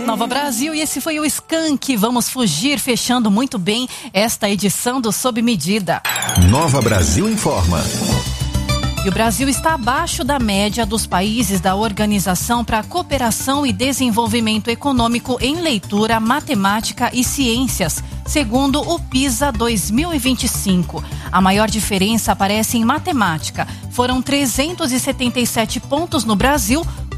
Nova Brasil, e esse foi o Skank. Vamos fugir, fechando muito bem esta edição do Sob Medida. Nova Brasil informa. E o Brasil está abaixo da média dos países da Organização para a Cooperação e Desenvolvimento Econômico em leitura, matemática e ciências, segundo o PISA 2025. A maior diferença aparece em matemática. Foram 377 pontos no Brasil